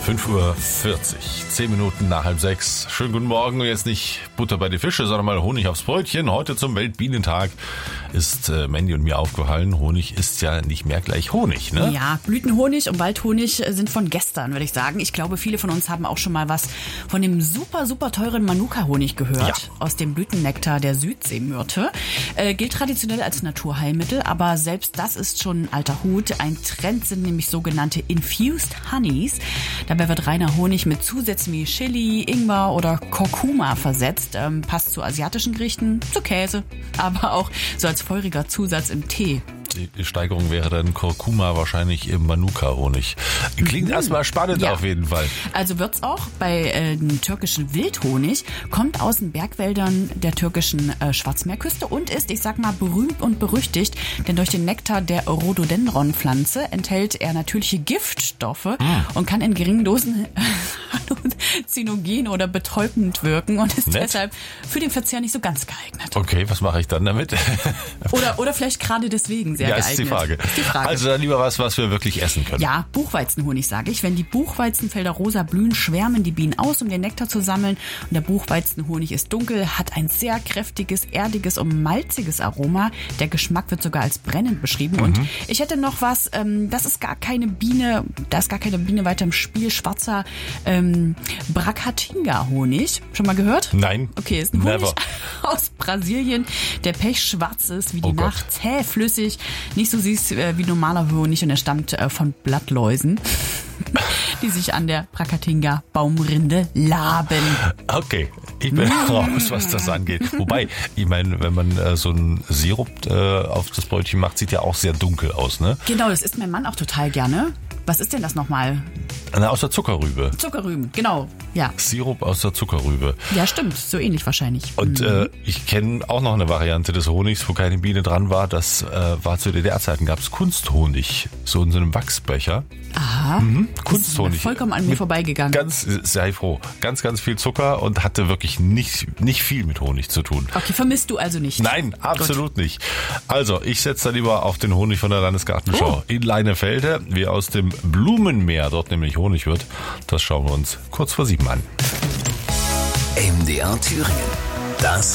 5:40 Uhr, 10 Minuten nach 5:30. Schönen guten Morgen. Und jetzt nicht Butter bei die Fische, sondern mal Honig aufs Brötchen. Heute zum Weltbienentag ist Mandy und mir aufgefallen, Honig ist ja nicht mehr gleich Honig, ne? Ja, Blütenhonig und Waldhonig sind von gestern, würde ich sagen. Ich glaube, viele von uns haben auch schon mal was von dem super, super teuren Manuka-Honig gehört. Ja. Aus dem Blütennektar der Südseemyrte. Gilt traditionell als Naturheilmittel, aber selbst das ist schon ein alter Hut. Ein Trend sind nämlich sogenannte Infused Honeys. Dabei wird reiner Honig mit Zusätzen wie Chili, Ingwer oder Kurkuma versetzt. Passt zu asiatischen Gerichten, zu Käse, aber auch so als feuriger Zusatz im Tee. Die Steigerung wäre dann Kurkuma wahrscheinlich im Manuka-Honig. Klingt erstmal spannend, Ja. auf jeden Fall. Also wird's auch bei dem türkischen Wildhonig, kommt aus den Bergwäldern der türkischen Schwarzmeerküste und ist, ich sag mal, berühmt und berüchtigt, denn durch den Nektar der Rhododendron-Pflanze enthält er natürliche Giftstoffe und kann in geringen Dosen halluzinogen oder betäubend wirken und ist Nett. deshalb für den Verzehr nicht so ganz geeignet. Okay, was mache ich dann damit? Oder vielleicht gerade deswegen sehr Ja, geeignet. ist die Frage. Ist die Frage. Also dann lieber was wir wirklich essen können. Ja, Buchweizenhonig, sage ich. Wenn die Buchweizenfelder rosa blühen, schwärmen die Bienen aus, um den Nektar zu sammeln. Und der Buchweizenhonig ist dunkel, hat ein sehr kräftiges, erdiges und malziges Aroma. Der Geschmack wird sogar als brennend beschrieben. Und ich hätte noch was, das ist gar keine Biene, da ist gar keine Biene weiter im Spiel. Schwarzer Bracatinga-Honig. Schon mal gehört? Nein. Okay, ist ein Honig Never. aus Brasilien, der pechschwarz ist wie die Oh Gott. Nacht, zähflüssig, nicht so süß wie normaler Honig und er stammt von Blattläusen, die sich an der Bracatinga-Baumrinde laben. Okay, ich bin raus, was das angeht. Wobei, ich meine, wenn man so einen Sirup auf das Brötchen macht, sieht ja auch sehr dunkel aus, ne? Genau, das isst mein Mann auch total gerne. Was ist denn das nochmal? Aus der Zuckerrübe. Zuckerrüben, genau, ja. Sirup aus der Zuckerrübe. Ja, stimmt, so ähnlich wahrscheinlich. Und ich kenne auch noch eine Variante des Honigs, wo keine Biene dran war. Das war zu DDR-Zeiten, gab es Kunsthonig, so in so einem Wachsbecher. Aha, Kunsthonig. vollkommen an mir Mit vorbeigegangen. sei froh. Ganz, ganz viel Zucker und hatte wirklich nicht viel mit Honig zu tun. Okay, vermisst du also nicht? Nein, absolut nicht. Also, ich setze da lieber auf den Honig von der Landesgartenschau in Leinefelde, wie aus dem Blumenmeer dort nämlich Honig wird. Das schauen wir uns kurz vor 7 an. MDR Thüringen. Das